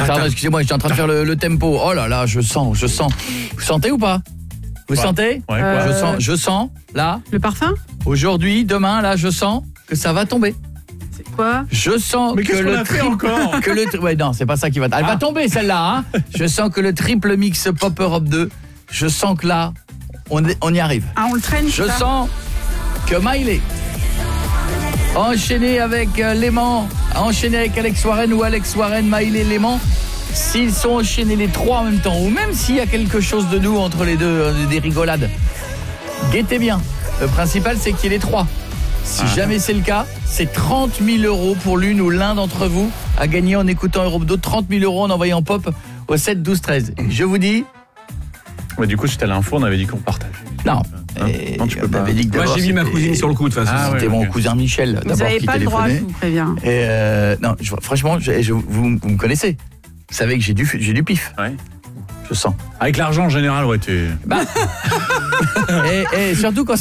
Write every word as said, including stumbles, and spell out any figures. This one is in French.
Pardon, excusez-moi, j'étais en train de faire le, le tempo. Oh là là, je sens, je sens. Vous sentez ou pas? Vous ouais. sentez? Ouais, euh... Je sens, je sens, là. Le parfum? Aujourd'hui, demain, là, je sens que ça va tomber. C'est quoi? Je sens Mais que qu'est-ce qu'on le a fait tri- encore que le ouais non, c'est pas ça qui va. Elle Ah. va tomber celle-là hein. Je sens que le triple mix Pop Europe deux, je sens que là on on y arrive. Ah, on le traîne. Je ça sens que Miley enchaîné avec euh, Léman, enchaîné avec Alex Warren ou Alex Warren, Miley, Léman, s'ils sont enchaînés les trois en même temps ou même s'il y a quelque chose de nous entre les deux, euh, des rigolades. Guettez bien. Le principal c'est qu'il y ait les trois. Si ah. jamais c'est le cas, c'est trente mille euros pour l'une ou l'un d'entre vous à gagner en écoutant Europe deux. trente mille euros en envoyant pop au sept douze treize. Je vous dis... Ouais, du coup, c'était l'info, on avait dit qu'on partageait. Non. Hein non, tu peux pas. Dit que moi, j'ai mis ma cousine sur le coup, de toute façon. Ah, c'était ouais, mon okay. cousin Michel, vous d'abord, qui téléphonait. Vous n'avez pas le droit, je vous préviens. Et euh, non, je, franchement, je, je, vous, vous me connaissez. Vous savez que j'ai du, j'ai du pif. Ouais. Je sens. Avec l'argent, en général, ouais, tu... Bah. et, et surtout quand